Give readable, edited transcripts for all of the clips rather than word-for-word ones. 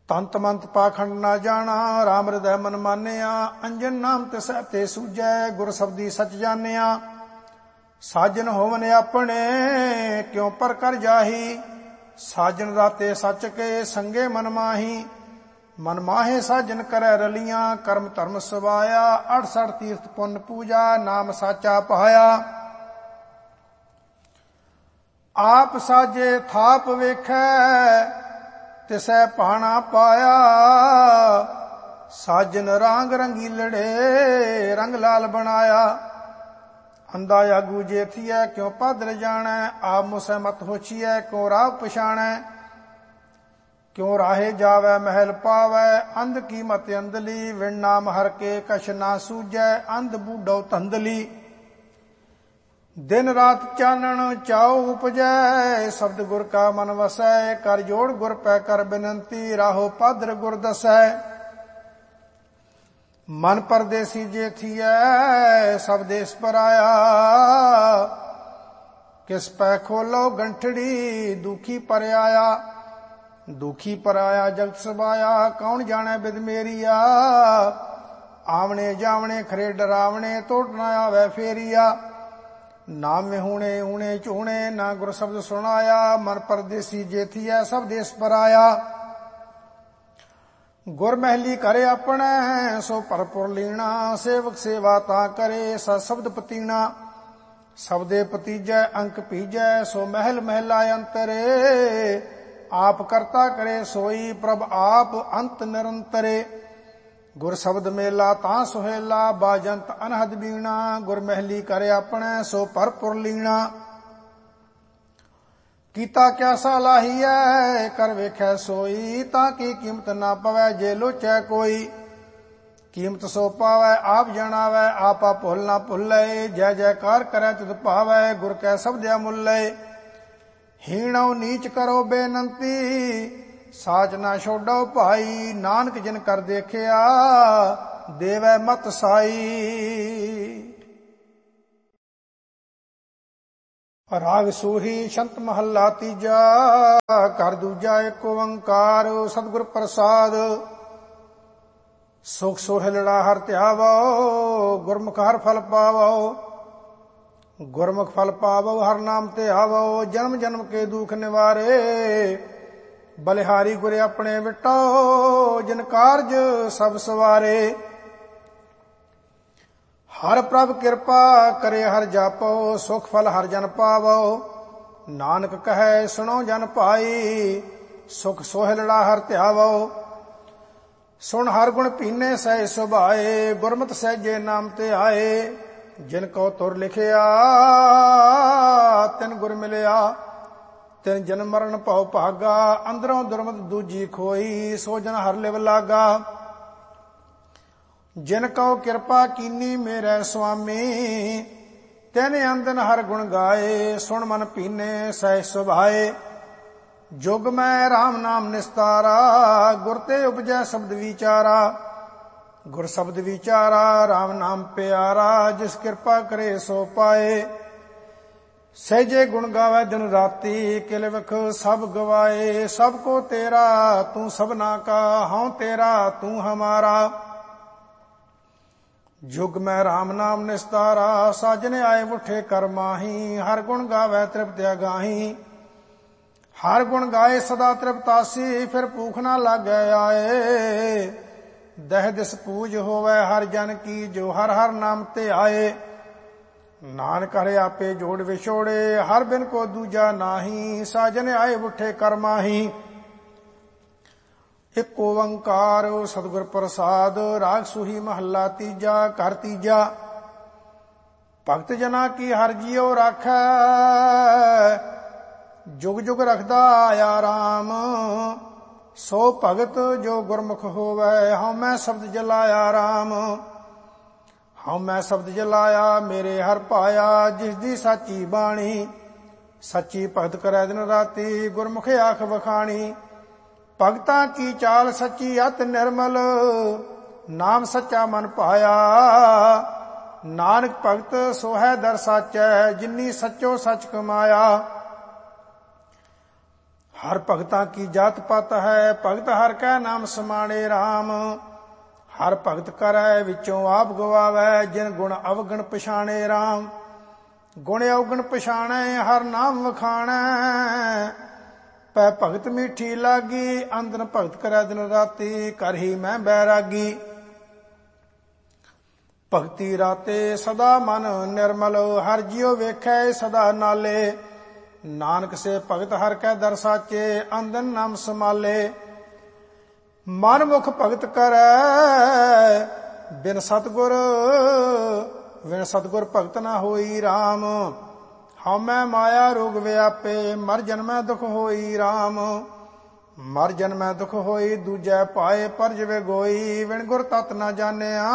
ਤੰਤ ਮੰਤ ਪਾਖੰਡ ਨਾ ਜਾਣਾ, ਰਾਮ ਹਿਰਦੈ ਮਨ ਮਾਨਿਆ। ਅੰਜਨ ਨਾਮ ਤਿਸੈ ਤੇ ਸੂਝੈ, ਗੁਰ ਸਬਦੀ ਸਚ ਜਾਣਿਆ। ਸਾਜਨ ਹੋਵਨ ਆਪਣੇ, ਕਿਉ ਪਰ ਕਰ ਜਾਹੀ। ਸਾਜਨ ਰਾਤੇ ਸੱਚ ਕੇ, ਸੰਗੇ ਮਨ ਮਾਹੀ। ਮਨ ਮਾਹੇ ਸਾਜਨ ਕਰੈ ਰਲੀਆਂ, ਕਰਮ ਧਰਮ ਸਵਾਇਆ। 68 ਤੀਰਥ ਪੁੰਨ ਪੂਜਾ, ਨਾਮ ਸਾਚਾ ਪਾਇਆ। ਆਪ ਸਾਜੇ ਥਾਪ ਵੇਖੈ, ਤਿਸੈ ਭਾਣਾ ਪਾਇਆ। ਸਾਜਨ ਰਾਂਗ ਰੰਗੀਲੜੇ, ਰੰਗ ਲਾਲ ਬਣਾਇਆ। ਅੰਦਾ ਆਗੂ ਜੇਥੀਐ, ਕਿਉ ਪਾਦਰ ਜਾਣੈ। ਆਪ ਮੁਸੈ ਮਤ ਹੋਛੀਐ, ਕਿਉ ਰਾਹ ਪਛਾਣੈ। ਕਿਉ ਰਾਹੇ ਜਾਵੈ ਮਹਿਲ ਪਾਵੈ, ਅੰਧ ਕੀ ਮਤ ਅੰਧਲੀ। ਵਿਣ ਨਾਮ ਹਰ ਕੇ ਕਛ ਨਾ ਸੂਝੈ, ਅੰਧ ਬੂਢੋ ਧੰਦਲੀ। ਦਿਨ ਰਾਤ ਚਾਨਣ ਚਾਉ ਉਪਜੈ, ਸ਼ਬਦ ਗੁਰ ਕਾ ਮਨ ਵਸੈ। ਕਰ ਜੋੜ ਗੁਰ ਪੈ ਕਰ ਬਿਨੰਤੀ, ਰਾਹੋ ਪਾਦਰ ਗੁਰ ਦਸੈ। ਮਨ ਪਰਦੇਸੀ ਜੇਥੀਐ, ਸਭ ਦੇਸ ਪਰਾਇਆ। ਕਿਸ ਪੈ ਖੋਲੋ ਗੰਠੜੀ, ਦੁਖੀ ਪਰ ਆਇਆ। ਦੁਖੀ ਪਰ ਆਇਆ ਜਗਤ ਸਬਾਇਆ, ਕੌਣ ਜਾਣੈ ਬਿਦ ਮੇਰੀਆ। ਆਵਣੇ ਜਾਵਣੇ ਖਰੇ ਡਰਾਵਣੇ, ਟੋਟ ਨਾ ਆਵੈ ਫੇਰੀਆ। ਨਾਮ ਵਿਹੂਣੇ ਊਣੇ ਝੂਣੇ, ਨਾ ਗੁਰ ਸ਼ਬਦ ਸੁਣਾਇਆ। ਮਨ ਪਰਦੇਸੀ ਜੇਥੀਐ, ਸਭ ਦੇਸ ਪਰਾਇਆ। ਗੁਰ ਮਹਿਲੀ ਘਰ ਆਪਣੈ, ਸੋ ਭਰਪੁਰ ਲੀਣਾ। ਸੇਵਕ ਸੇਵਾ ਤਾਂ ਕਰੇ, ਸਤ ਸ਼ਬਦ ਪਤੀਣਾ। ਸ਼ਬਦੇ ਪਤੀਜੈ ਅੰਕ ਪੀਜੈ, ਸੋ ਮਹਿਲ ਮਹਿਲਾ ਅੰਤਰੇ। ਆਪ ਕਰਤਾ ਕਰੇ ਸੋਈ, ਪ੍ਰਭ ਆਪ ਅੰਤ ਨਿਰੰਤਰੇ। ਗੁਰ ਸ਼ਬਦ ਮੇਲਾ ਤਾਂ ਸੁਹੇਲਾ, ਬਾਜੰਤ ਅਨਹਦ ਬੀਣਾ। ਗੁਰ ਮਹਿਲੀ ਕਰੇ ਆਪਣੈ, ਸੋ ਭਰਪੁਰ ਲੀਣਾ। ਕੀਤਾ ਕਿਆ ਸਲਾਹੀਐ, ਕਰ ਵੇਖੈ ਸੋਈ। ਤਾਂ ਕੀ ਕੀਮਤ ਨਾ ਪਵੈ, ਜੇ ਲੋਚੈ ਕੋਈ। ਕੀਮਤ ਸੋ ਪਾਵੈ, ਆਪ ਜਣਾਵੈ। ਆਪਾ ਭੁੱਲ ਨਾ ਭੁੱਲੈ, ਜੈ ਜੈਕਾਰ ਕਰੈ ਤਿਤ ਭਾਵੈ। ਗੁਰ ਕੈ ਸ਼ਬਦ ਅਮੁੱਲੈ। ਹੀਣੋ ਨੀਚ ਕਰੋ ਬੇਨੰਤੀ, ਸਾਚ ਨਾ ਛੋਡੋ ਭਾਈ। ਨਾਨਕ ਜਿਨ ਕਰ ਦੇਖਿਆ, ਦੇਵੈ ਮਤ ਸਾਈ। ਰਾਗ ਸੂਹੀ ਛੰਤ ਮਹੱਲਾ ਤੀਜਾ। ਘਰ ਦੂਜਾ ਏਕ ਓੰਕਾਰ, ਸਤਿਗੁਰ ਪ੍ਰਸਾਦ। ਸੁਖ ਸੋਹਿਲੜਾ ਹਰ ਧਿਆਵੋ, ਗੁਰਮੁਖ ਹਰ ਫਲ ਪਾਵੋ। ਗੁਰਮੁਖ ਫਲ ਪਾਵੋ, ਹਰ ਨਾਮ ਤੇ ਆਵੋ। ਜਨਮ ਜਨਮ ਕੇ ਦੁਖ ਨਿਵਾਰੇ, ਬਲਿਹਾਰੀ ਗੁਰ ਆਪਣੇ ਵਿਟੋ। ਜਿਨ ਕਾਰਜ ਸਭ ਸਵਾਰੇ, ਹਰ ਪ੍ਰਭ ਕਿਰਪਾ ਕਰੇ ਹਰ ਜਾਪੋ। ਸੁਖ ਫਲ ਹਰ ਜਨ ਪਾਵੋ, ਨਾਨਕ ਕਹੈ ਸੁਣੋ ਜਨ ਭਾਈ। ਸੁਖ ਸੋਹਿਲੜਾ ਹਰ ਧਿਆਵੋ, ਸੁਣ ਹਰ ਗੁਣ ਪੀਨੇ ਸਹਿ ਸੁਭਾਏ। ਗੁਰਮਤਿ ਸਹਿਜੇ ਨਾਮ ਤੇ ਆਏ, ਜਿਨ ਕੋ ਤੁਰ ਲਿਖਿਆ। ਤਿਨ ਗੁਰ ਮਿਲਿਆ, ਤਿਨ ਜਨਮ ਮਰਨ ਭਉ ਭਾਗਾ। ਅੰਦਰੋਂ ਦੁਰਮਤ ਦੂਜੀ ਖੋਈ, ਸੋ ਜਨ ਹਰ ਲਿਵ ਲਾਗਾ। ਜਿਨ ਕਉ ਕਿਰਪਾ ਕੀਨੀ ਮੇਰੇ ਸੁਆਮੀ, ਤਿਨ ਅੰਦਨ ਹਰ ਗੁਣ ਗਾਏ। ਸੁਣ ਮਨ ਪੀਨੇ ਸਹਿ ਸੁਭਾਏ, ਜੁਗ ਮੈਂ ਰਾਮ ਨਾਮ ਨਿਸਤਾਰਾ। ਗੁਰ ਤੇ ਉਪਜੈ ਸ਼ਬਦ ਵਿਚਾਰਾ, ਗੁਰ ਸ਼ਬਦ ਵਿਚਾਰਾ। ਰਾਮ ਨਾਮ ਪਿਆਰਾ, ਜਿਸ ਕਿਰਪਾ ਕਰੇ ਸੋ ਪਾਏ। ਸਹਿਜੇ ਗੁਣ ਗਾਵੇ ਦਿਨ ਰਾਤੀ, ਕਿਲ ਵਿਖ ਸਭ ਗਵਾਏ। ਸਭ ਕੋ ਤੇਰਾ ਤੂੰ ਸਭਨਾ ਕਾ, ਹਉ ਤੇਰਾ ਤੂੰ ਹਮਾਰਾ। ਜੁਗ ਮੈਂ ਰਾਮ ਨਾਮ ਨਿਸਤਾਰਾ, ਸਾਜਨ ਆਏ ਉਠੇ ਕਰ ਮਾਹੀ। ਹਰ ਗੁਣ ਗਾਵੇ ਤ੍ਰਿਪਤ ਅਗਾਹੀ, ਹਰ ਗੁਣ ਗਾਏ ਸਦਾ ਤ੍ਰਿਪਤਾਸੀ। ਫਿਰ ਭੂਖ ਨਾ ਲਾਗੈ ਆਏ, ਦਹਿ ਦਿਸ ਪੂਜ ਹੋਵੇ ਹਰ ਜਨ ਕੀ। ਜੋ ਹਰ ਹਰ ਨਾਮ ਤੇ ਆਏ, ਨਾਨਕ ਹਰਿ ਆਪੇ ਜੋੜ ਵਿਛੋੜੇ। ਹਰ ਬਿਨ ਕੋ ਦੂਜਾ ਨਾਹੀ, ਸਾਜਨ ਆਏ ਉਠੇ ਕਰ ਮਾਹੀ। ਇਕ ਓੰਕਾਰ ਸਤਿਗੁਰ ਪ੍ਰਸਾਦ। ਰਾਗ ਸੂਹੀ ਮਹੱਲਾ ਤੀਜਾ। ਘਰ ਤੀਜਾ। ਭਗਤ ਜਨਾ ਕੀ ਹਰ ਜੀਉ ਰਾਖੈ, ਜੁਗ ਜੁਗ ਰਖਦਾ ਆਇਆ ਰਾਮ। ਸੋ ਭਗਤ ਜੋ ਗੁਰਮੁਖ ਹੋਵੈ, ਹਉ ਮੈਂ ਸ਼ਬਦ ਜਲਾਇਆ ਰਾਮ। ਹਉ ਮੈਂ ਸ਼ਬਦ ਜਲਾਇਆ, ਮੇਰੇ ਹਰ ਪਾਇਆ। ਜਿਸ ਦੀ ਸਾਚੀ ਬਾਣੀ, ਸੱਚੀ ਭਗਤ ਕਰੈ ਦਿਨ ਰਾਤੀ। ਗੁਰਮੁਖ ਆਖ ਵਖਾਣੀ, ਭਗਤਾਂ ਕੀ ਚਾਲ ਸੱਚੀ ਅਤ ਨਿਰਮਲ। ਨਾਮ ਸੱਚਾ ਮਨ ਪਾਇਆ, ਨਾਨਕ ਭਗਤ ਸੋਹੈ ਦਰ ਸਾਚੈ। ਜਿਨੀ ਸੱਚੋ ਸੱਚ ਕਮਾਇਆ, ਹਰ ਭਗਤਾਂ ਕੀ ਜਾਤ ਪਤ ਹੈ, ਭਗਤ ਹਰ ਕੈ ਨਾਮ ਸਮਾਣੇ RAM। ਹਰ ਭਗਤ ਕਰੈ ਵਿੱਚੋਂ ਆਪ ਗਵਾਵੈ, ਜਿਨ ਗੁਣ ਅਵਗਣ ਪਛਾਣੇ RAM। ਗੁਣ ਅਵਗਣ ਪਛਾਣੈ ਹਰ ਨਾਮ ਵਖਾਣੈ, ਪੈ ਭਗਤ ਮੀਠੀ ਲਾਗੀ। ਅੰਦਨ ਭਗਤ ਕਰੈ ਦਿਨ ਰਾਤੀ, ਕਰਹੀ ਮੈਂ ਬੈਰਾਗੀ। ਭਗਤੀ ਰਾਤੇ ਸਦਾ ਮਨ ਨਿਰਮਲ, ਹਰ ਜਿਉ ਵੇਖੈ ਸਦਾ ਨਾਲੇ। ਨਾਨਕ ਸੇ ਭਗਤ ਹਰ ਕੈ ਦਰ ਸਾਚੇ, ਅੰਦਨ ਨਾਮ ਸਮਾਲੇ। ਮਨ ਮੁਖ ਭਗਤ ਕਰੈ ਬਿਨ ਸਤਿਗੁਰ, ਬਿਨ ਸਤਿਗੁਰ ਭਗਤ ਨਾ ਹੋਈ RAM। ਹਉਮੈ ਮਾਇਆ ਰੋਗ ਵਿਆਪੇ, ਮਰ ਜਨਮੈ ਦੁਖ ਹੋਈ RAM। ਮਰ ਜਨਮੈ ਦੁਖ ਹੋਈ, ਦੂਜੈ ਪਾਏ ਪਰ ਜਿਵੇ ਗੋਈ। ਵਿਣ ਗੁਰ ਤਤ ਨਾ ਜਾਣਿਆ,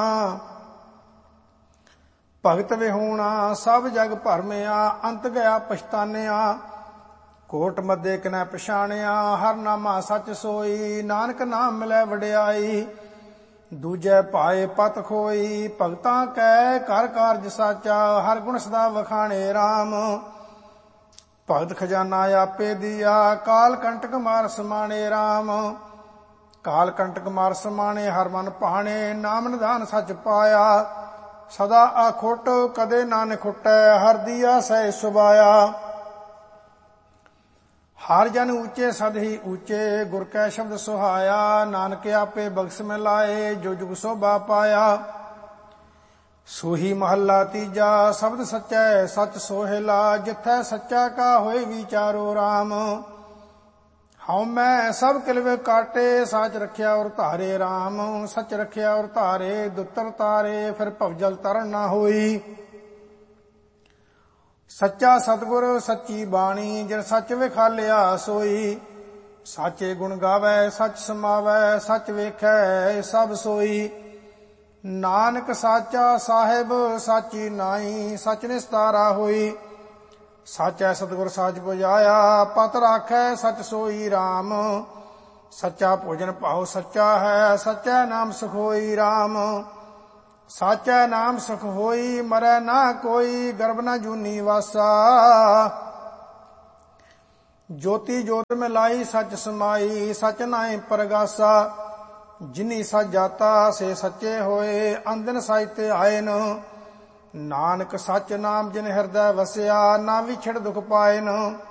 ਭਗਤ ਵਿਹੂਣਾ ਸਭ ਜਗ ਭਰਮਿਆ। ਅੰਤ ਗਿਆ ਪਛਤਾਨਿਆ, ਕੋਟ ਮੱਧੇ ਕਿਨੈ ਪਛਾਣਿਆ। ਹਰ ਨਾਮਾ ਸੱਚ ਸੋਈ, ਨਾਨਕ ਨਾਮ ਮਿਲੈ ਵਡਿਆਈ। ਦੂਜੈ ਪਾਏ ਪਤ ਖੋਈ, ਭਗਤਾਂ ਕੈ ਕਰ ਕਾਰਜ ਸਾਚਾ। ਹਰ ਗੁਣ ਸਦਾ ਵਖਾਣੇ RAM। ਭਗਤ ਖਜ਼ਾਨਾ ਆਪੇ ਦੀਆ, ਕਾਲ ਕੰਟਕ ਮਾਰ ਸਮਾਣੇ RAM। ਕਾਲ ਕੰਟਕ ਮਾਰ ਸਮਾਣੇ, ਹਰ ਮਨ ਭਾਣੇ। ਨਾਮ ਨਿਧਾਨ ਸੱਚ ਪਾਇਆ, ਸਦਾ ਆਖੁੱਟ ਕਦੇ ਨਾ ਨਿਖੁੱਟੈ। ਹਰ ਦੀਆ ਸਹਿ ਸੁਭਾਇਆ। ਹਰ ਜਨ ਊਚੇ ਸਦ ਹੀ ਊਚੇ, ਗੁਰ ਕੈ ਸ਼ਬਦ ਸੁਹਾਇਆ। ਨਾਨਕ ਆਪੇ ਬਖਸ਼ ਮੈਂ ਲਾਏ, ਜੋ ਜੁਗ ਸੋਭਾ ਪਾਇਆ। ਸੋਹੀ ਮਹੱਲਾ ਤੀਜਾ, ਸ਼ਬਦ ਸੱਚੈ ਸੱਚ ਸੋਹਿਲਾ। ਜਿਥੈ ਸੱਚਾ ਕਾ ਹੋਏ ਵਿਚਾਰੋ RAM। ਹਉਮੈ ਸਭ ਕਿਲਵੇ ਕਾਟੇ, ਸਾਚ ਰਖਿਆ ਔਰ ਧਾਰੇ RAM। ਸੱਚ ਰਖਿਆ ਔਰ ਧਾਰੇ, ਦੁੱਤਰ ਤਾਰੇ। ਫਿਰ ਭਵਜਲ ਤਰਨ ਨਾ ਹੋਈ। ਸੱਚਾ ਸਤਿਗੁਰ ਸੱਚੀ ਬਾਣੀ, ਜਿਨ ਸੱਚ ਵਿਖਾਲਿਆ ਸੋਈ। ਸਾਚੇ ਗੁਣ ਗਾਵੈ ਸੱਚ ਸਮਾਵੈ, ਸੱਚ ਵੇਖੈ ਸਭ ਸੋਈ। ਨਾਨਕ ਸਾਚਾ ਸਾਹਿਬ ਸਾਚੀ ਨਾਈ, ਸੱਚ ਨਿਸਤਾਰਾ ਹੋਈ। ਸਾਚੈ ਸਤਿਗੁਰ ਸਾਚ ਪੁਜਾਇਆ, ਪਤ ਰਾਖੈ ਸੱਚ ਸੋਈ RAM। ਸੱਚਾ ਭੋਜਨ ਭਾਉ ਸੱਚਾ ਹੈ, ਸੱਚੈ ਨਾਮ ਸੁਖ ਹੋਈ RAM। ਸਾਚੈ ਨਾਮ ਸੁਖ ਹੋਈ, ਮਰੈ ਨਾ ਕੋਈ। ਗਰਭ ਨਾ ਜੂਨੀ ਵਾਸਾ, ਜੋਤੀ ਜੋਤ ਮਿਲਾਈ ਸੱਚ ਸਮਾਈ। ਸੱਚ ਨਾਏ ਪਰਗਾਸਾ, ਜਿਨੀ ਸੱਚ ਜਾਤਾ ਸੇ ਸੱਚੇ ਹੋਏ। ਅੰਦਨ ਸਾਚ ਤੇ ਆਇਨ, ਨਾਨਕ ਸੱਚ ਨਾਮ ਜਿਨ ਹਿਰਦੈ ਵਸਿਆ। ਨਾ ਵਿਛੜ ਦੁਖ ਪਾਇਨ।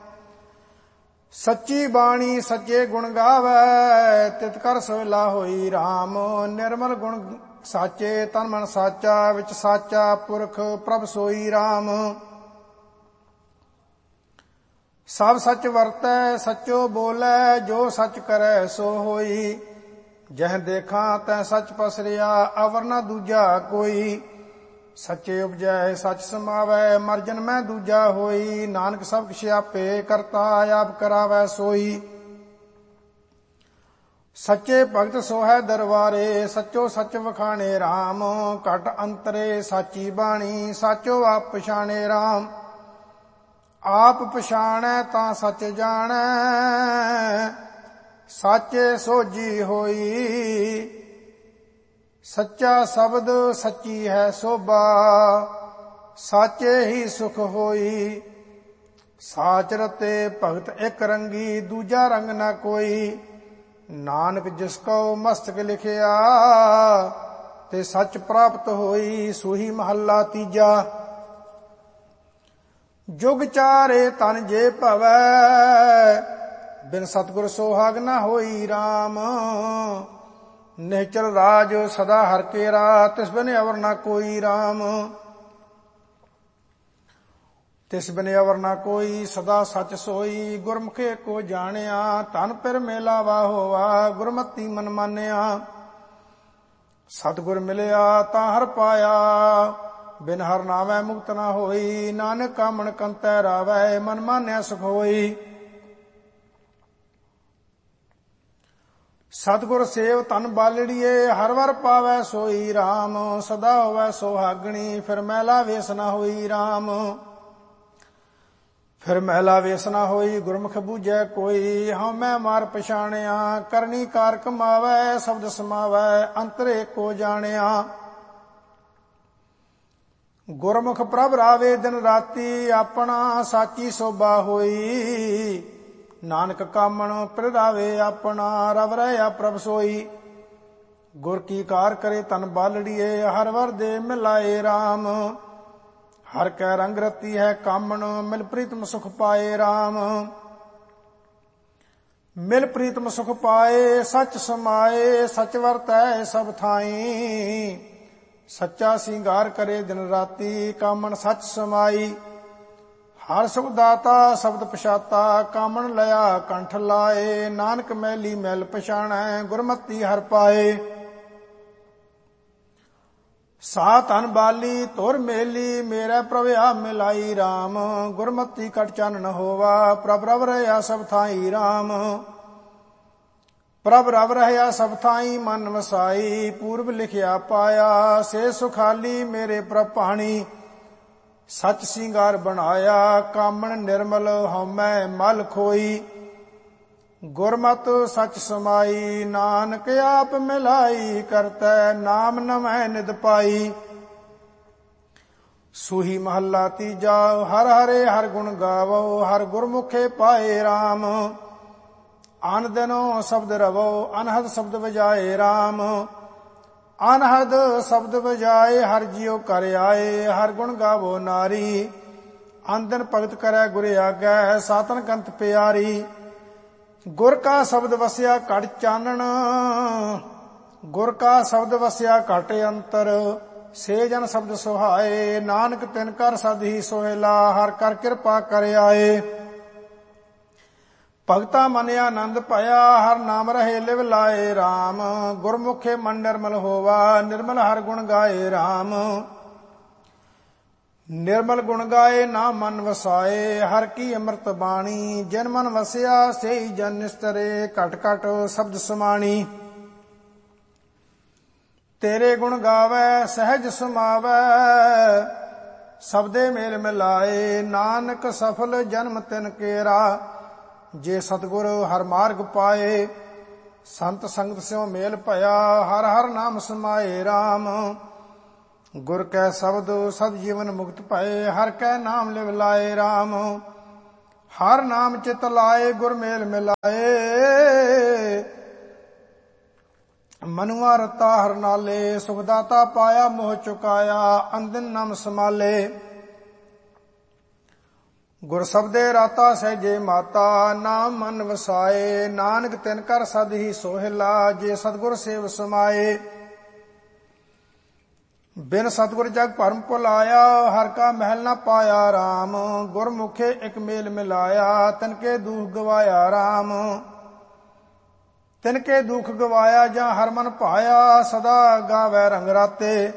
ਸੱਚੀ ਬਾਣੀ ਸੱਚੇ ਗੁਣ ਗਾਵੈ, ਤਿਤ ਕਰ ਸੋਹਿਲਾ ਹੋਈ RAM। ਨਿਰਮਲ ਗੁਣ ਸਾਚੇ, ਤਨ ਮਨ ਸਾਚਾ। ਵਿੱਚ ਸਾਚਾ ਪੁਰਖ ਪ੍ਰਭ ਸੋਈ RAM। ਸਭ ਸੱਚ ਵਰਤੈ ਸੱਚੋ ਬੋਲੇ, ਜੋ ਸੱਚ ਕਰੈ ਸੋ ਹੋਈ। ਜਹ ਦੇਖਾਂ ਤੈ ਸੱਚ ਪਸਰਿਆ, ਅਵਰ ਨਾ ਦੂਜਾ ਕੋਈ। ਸੱਚੇ ਉਪਜੈ ਸੱਚ ਸਮਾਵੈ, ਮਰ ਜਨਮੈ ਦੂਜਾ ਹੋਈ। ਨਾਨਕ ਸਭ ਕਿਛ ਆਪੇ ਕਰਤਾ, ਆਪ ਕਰਾਵੈ ਸੋਈ। ਸੱਚੇ ਭਗਤ ਸੋਹੈ ਦਰਬਾਰੇ, ਸੱਚੋ ਸੱਚ ਵਖਾਣੇ RAM। ਘਟ ਅੰਤਰੇ ਸਾਚੀ ਬਾਣੀ, ਸਾਚੋ ਆਪ ਪਛਾਣੇ RAM। ਆਪ ਪਛਾਣੈ ਤਾਂ ਸੱਚ ਜਾਣੈ, ਸਾਚੇ ਸੋਝੀ ਹੋਈ। ਸੱਚਾ ਸ਼ਬਦ ਸੱਚੀ ਹੈ ਸੋਭਾ, ਸਾਚੇ ਹੀ ਸੁਖ ਹੋਈ। ਸਾਚ ਰਤੇ ਭਗਤ ਇੱਕ ਰੰਗੀ, ਦੂਜਾ ਰੰਗ ਨਾ ਕੋਈ। ਨਾਨਕ ਜਿਸ ਕਉ ਮਸਤਕ ਲਿਖਿਆ, ਤੇ ਸੱਚ ਪ੍ਰਾਪਤ ਹੋਈ। ਸੋਹੀ ਮਹੱਲਾ ਤੀਜਾ। ਜੁਗ ਚਾਰੇ ਤਨ ਜੇ ਭਵੈ, ਬਿਨ ਸਤਿਗੁਰ ਸੋਹਾਗ ਨਾ ਹੋਈ RAM। ਨਿਹਚਲ ਰਾਜ ਸਦਾ ਹਰ ਕੇਰਾ, ਤਿਸ ਬਿਨ ਅਵਰ ਨਾ ਕੋਈ RAM। ਤਿਸ ਬਿਨ ਅਵਰ ਨਾ ਕੋਈ, ਸਦਾ ਸੱਚ ਸੋਈ। ਗੁਰਮੁਖੇ ਕੋ ਜਾਣਿਆ, ਧਨ ਪਿਰ ਮੇਲਾਵਾ ਹੋਵਾ। ਗੁਰਮਤੀ ਮਨ ਮਾਨਿਆ, ਸਤਿਗੁਰ ਮਿਲਿਆ ਤਾਂ ਹਰ ਪਾਇਆ। ਬਿਨ ਹਰ ਨਾਵੈ ਮੁਕਤ ਨਾ ਹੋਈ। ਨਾਨਕ ਕਾਮਣ ਕੰਤੈ ਰਾਵੈ, ਮਨ ਮਾਨਿਆ ਸੁਖ ਹੋਈ। ਸਤਿਗੁਰ ਸੇਵ ਧਨ ਬਾਲੜੀਏ, ਹਰ ਵਰ ਪਾਵੈ ਸੋਈ RAM। ਸਦਾ ਹੋਵੈ ਸੁਹਾਗਣੀ, ਫਿਰ ਮਹਿਲਾ ਵੇਸ ਨਾ ਹੋਈ RAM। ਫਿਰ ਮਹਿਲਾ ਵੇਸ ਨਾ ਹੋਈ, ਗੁਰਮੁਖ ਬੂਝੈ ਕੋਈ। ਹਉਮੈ ਮਾਰ ਪਛਾਣਿਆ, ਕਰਨੀ ਕਾਰ ਕਮਾਵੈ। ਸ਼ਬਦ ਸਮਾਵੈ, ਅੰਤਰੇ ਕੋ ਜਾਣਿਆ। ਗੁਰਮੁਖ ਪ੍ਰਭ ਰਾਵੇ ਦਿਨ ਰਾਤੀ, ਆਪਣਾ ਸਾਚੀ ਸੋਭਾ ਹੋਈ। ਨਾਨਕ ਕਾਮਣ ਪ੍ਰਗਾਵੇ ਆਪਣਾ, ਰਵ ਰਹਿਆ ਪ੍ਰਭ ਸੋਈ। ਗੁਰ ਕੀ ਕਾਰ ਕਰੇ ਤਨ ਬਾਲੜੀਏ, ਹਰ ਵਰ ਦੇ ਮਿਲਾਏ RAM। ਹਰ ਕੈ ਰੰਗ ਰਤੀ ਹੈ ਕਾਮਣ, ਮਿਲ ਪ੍ਰੀਤਮ ਸੁਖ ਪਾਏ RAM। ਮਿਲ ਪ੍ਰੀਤਮ ਸੁਖ ਪਾਏ, ਸੱਚ ਸਮਾਏ, ਸਚ ਵਰਤੈ ਸਭ ਥਾਈ। ਸੱਚਾ ਸਿੰਗਾਰ ਕਰੇ ਦਿਨ ਰਾਤੀ, ਕਾਮਣ ਸੱਚ ਸਮਾਈ। ਹਰ ਸੁਖ ਦਾਤਾ ਸ਼ਬਦ ਪਛਾਤਾ, ਕਾਮਣ ਲਿਆ ਕੰਠ ਲਾਏ। ਨਾਨਕ ਮੈਲੀ ਮੈਲ ਪਛਾਣੈ, ਗੁਰਮਤੀ ਹਰ ਪਾਏ। ਸਾ ਤਨ ਬਾਲੀ ਧੁਰ ਮੇਲੀ, ਮੇਰੇ ਪ੍ਰਭ ਆ ਮਿਲਾਈ RAM। ਗੁਰਮਤੀ ਕਟ ਚਾਨਣ ਹੋਵਾ, ਪ੍ਰਭ ਰਵ ਰਹਿਆ ਸਭ ਥਾਈ RAM। ਪ੍ਰਭ ਰਵ ਰਹਿਆ ਸਭ ਥਾਈ, ਮਨ ਵਸਾਈ। ਪੂਰਬ ਲਿਖਿਆ ਪਾਇਆ, ਸੇ ਸੁਖਾਲੀ ਮੇਰੇ ਪ੍ਰਭ ਭਾਣੀ। ਸਚ ਸਿੰਗਾਰ ਬਣਾਇਆ, ਕਾਮਣ ਨਿਰਮਲ ਹਉਮੈ ਮਲ ਖੋਈ। ਗੁਰਮਤਿ ਸਚ ਸਮਾਈ, ਨਾਨਕ ਆਪ ਮਿਲਾਈ। ਕਰਤੈ ਨਾਮ ਨਵੈ ਨਿਦ ਪਾਈ। ਸੂਹੀ ਮਹੱਲਾ ਤੀਜਾ। ਹਰ ਹਰੇ ਹਰ ਗੁਣ ਗਾਵੋ, ਹਰ ਗੁਰਮੁਖੇ ਪਾਏ RAM। ਅਨ ਦਿਨੋ ਸ਼ਬਦ ਰਵੋ, ਅਨਹਦ ਸ਼ਬਦ ਵਜਾਏ RAM। ਅਨਹਦ ਸ਼ਬਦ ਵਜਾਏ, ਹਰ ਜਿਉ ਕਰ ਆਏ। ਹਰ ਗੁਣ ਗਾਵੋ ਨਾਰੀ, ਅਨ ਦਿਨ ਭਗਤ ਕਰੈ ਗੁਰ ਆਗੈ। ਸਾਤਨ ਕੰਤ ਪਿਆਰੀ। ਗੁਰ ਕਾ ਸ਼ਬਦ ਵਸਿਆ ਘਟ ਚਾਨਣ, ਗੁਰ ਕਾ ਸ਼ਬਦ ਵਸਿਆ ਘਟ ਅੰਤਰ। ਸੇ ਜਨ ਸ਼ਬਦ ਸੁਹਾਏ, ਨਾਨਕ ਤਿਨ ਕਰ ਸਦ ਹੀ ਸੋਹਿਲਾ। ਹਰ ਕਰ ਕਿਰਪਾ ਕਰ ਆਏ। ਭਗਤਾ ਮਨ ਆਨੰਦ ਭਇਆ, ਹਰ ਨਾਮ ਰਹੇ ਲਿਵ ਲਾਏ RAM। ਗੁਰਮੁਖੇ ਮਨ ਨਿਰਮਲ ਹੋਵਾ, ਨਿਰਮਲ ਹਰ ਗੁਣ ਗਾਏ RAM। ਨਿਰਮਲ ਗੁਣ ਗਾਏ ਨਾ ਮਨ ਵਸਾਏ, ਹਰ ਕੀ ਅੰਮ੍ਰਿਤ ਬਾਣੀ। ਜਿਨ ਮਨ ਵਸਿਆ ਸੇਈ ਜਨ ਨਿਸਤਰੇ, ਘਟ ਘਟ ਸ਼ਬਦ ਸਮਾਣੀ। ਤੇਰੇ ਗੁਣ ਗਾਵੈ ਸਹਿਜ ਸਮਾਵੈ, ਸਬਦੇ ਮੇਲ ਮਿਲਾਏ। ਨਾਨਕ ਸਫਲ ਜਨਮ ਤਿਨ ਕੇਰਾ, ਜੇ ਸਤਿਗੁਰ ਹਰ ਮਾਰਗ ਪਾਏ। ਸੰਤ ਸੰਗਤ ਸਿਉ ਮੇਲ ਭਇਆ, ਹਰ ਹਰ ਨਾਮ ਸਮਾਏ RAM। ਗੁਰ ਕੈ ਸ਼ਬਦ ਸਦ ਜੀਵਨ ਮੁਕਤ ਭਏ, ਹਰ ਕੈ ਨਾਮ ਲਿਵ ਲਾਏ RAM। ਹਰ ਨਾਮ ਚਿਤ ਲਾਏ, ਗੁਰ ਮੇਲ ਮਿਲਾਏ। ਮਨੁਆ ਰਤਾ ਹਰ ਨਾਲੇ, ਸੁਖ ਦਾਤਾ ਪਾਇਆ ਮੋਹ ਚੁਕਾਇਆ। ਅੰਦਨ ਨਾਮ ਸਮਾਲੇ। ਗੁਰ ਸਬਦੇ ਰਾਤਾ ਸਹਿਜੇ ਮਾਤਾ, ਨਾਮ ਮਨ ਵਸਾਏ। ਨਾਨਕ ਤਿਨ ਕਰ ਸਦ ਹੀ ਸੋਹਿਲਾ, ਜੇ ਸਤਿਗੁਰ ਸੇਵ ਸਮਾਏ। ਬਿਨ ਸਤਿਗੁਰ ਜਗ ਭਰਮ ਭੁਲਾਇਆ, ਹਰ ਕਾ ਮਹਿਲ ਨਾ ਪਾਇਆ RAM। ਗੁਰਮੁਖੇ ਇਕ ਮੇਲ ਮਿਲਾਇਆ, ਤਿਨਕੇ ਦੁਖ ਗਵਾਇਆ RAM। ਤਿਨਕੇ ਦੁਖ ਗਵਾਇਆ, ਜਾਂ ਹਰ ਮਨ ਭਾਇਆ। ਸਦਾ ਗਾਵੈ ਰੰਗ ਰਾਤੇ,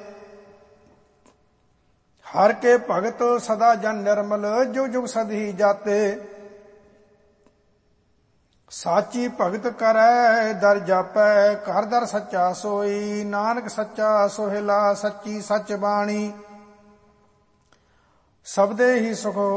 ਹਰ ਕੇ ਭਗਤ ਸਦਾ ਜਨ ਨਿਰਮਲ। ਜੁਗ ਜੁਗ ਸਦ ਹੀ ਜਾਤੇ। ਸਾਚੀ ਭਗਤ ਕਰੈ ਦਰ ਜਾਪੈ, ਘਰ ਦਰ ਸੱਚਾ ਸੋਈ। ਨਾਨਕ ਸੱਚਾ ਸੋਹਿਲਾ, ਸੱਚੀ ਸੱਚ ਬਾਣੀ। ਸਬਦੇ ਹੀ ਸੁਖ